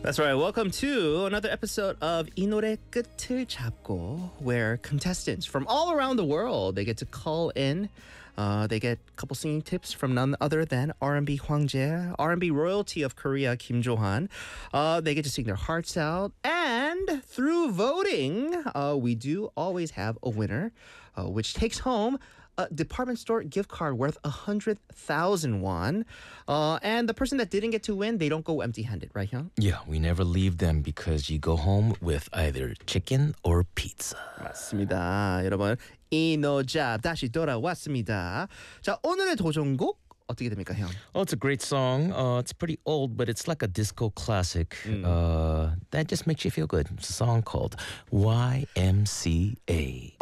That's right. Welcome to another episode of 이 노래 끝을 잡고, where contestants from all around the world, they get to call in. They get a couple singing tips from none other than R&B 황제, R&B royalty of Korea, Kim Jo-han. They get to sing their hearts out. And through voting, we do always have a winner, which takes home a department store gift card worth 100,000 won. And the person that didn't get to win, they don't go empty-handed, right, Hyung? Yeah, we never leave them because you go home with either chicken or pizza. 맞습니다. 여러분, 이노잡 다시 돌아왔습니다. 자, 오늘의 도전곡 어떻게 됩니까, 형? Oh, it's a great song. It's pretty old, but it's like a disco classic. That just makes you feel good. It's a song called YMCA.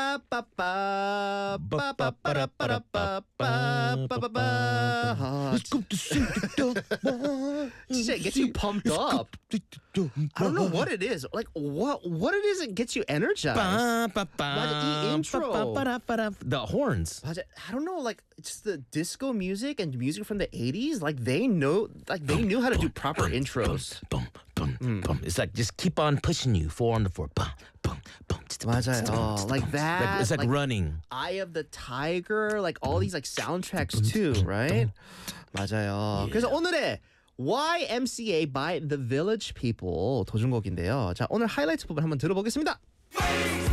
Let's go to see the 진짜 it gets you pumped up. I don't know what it is. Like what it is that gets you energized. 맞아, 이 intro. The horns. 맞아, I don't know, like just the disco music and music from the 80s, like they knew how to do proper intros. Boom, boom, boom. It's like just keep on pushing you. 4 on the 4. Boom, boom, boom. 맞아요. Like that. It's like running. Eye of the Tiger, like all these like soundtracks too, right? 맞아요. 그래서 오늘의 YMCA by The Village People 도전곡인데요. 자, 오늘 하이라이트 부분 한번 들어보겠습니다.